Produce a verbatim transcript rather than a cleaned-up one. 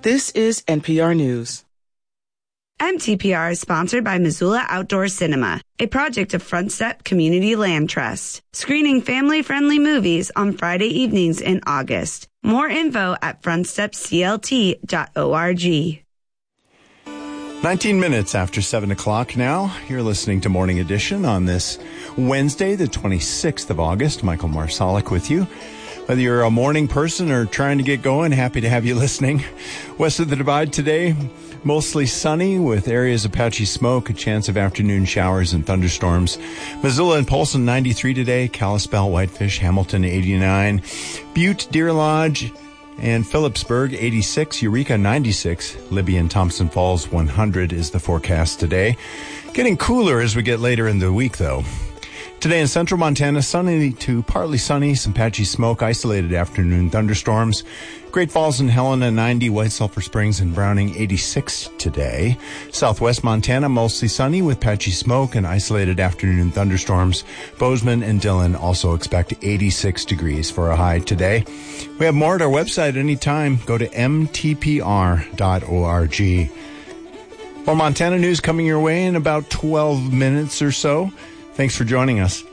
This is N P R News. M T P R is sponsored by Missoula Outdoor Cinema, a project of Front Step Community Land Trust, screening family-friendly movies on Friday evenings in August. More info at front step c l t dot org. nineteen minutes after seven o'clock now. You're listening to Morning Edition on this Wednesday, the twenty-sixth of August. Michael Marsalic with you. Whether you're a morning person or trying to get going, happy to have you listening. West of the Divide today, mostly sunny with areas of patchy smoke, a chance of afternoon showers and thunderstorms. Missoula and Polson ninety-three today, Kalispell, Whitefish, Hamilton eighty-nine, Butte, Deer Lodge, and Phillipsburg eighty-six, Eureka ninety-six, Libby and Thompson Falls one hundred is the forecast today. Getting cooler as we get later in the week, though. Today in central Montana, sunny to partly sunny, some patchy smoke, isolated afternoon thunderstorms. Great Falls and Helena ninety, White Sulphur Springs and Browning eighty-six today. Southwest Montana, mostly sunny with patchy smoke and isolated afternoon thunderstorms. Bozeman and Dillon also expect eighty-six degrees for a high today. We have more at our website anytime. Go to m t p r dot org. More Montana news coming your way in about twelve minutes or so. Thanks for joining us.